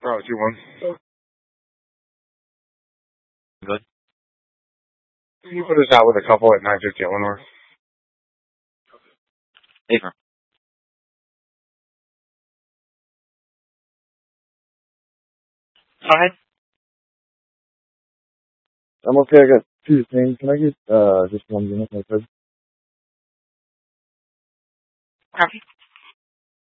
Oh, 2-1. Good. Can you put us out with a couple at 950 Eleanor? Paper. Go ahead. I'm okay. I got 2 things. Can I get just 1 unit, my friend? Copy.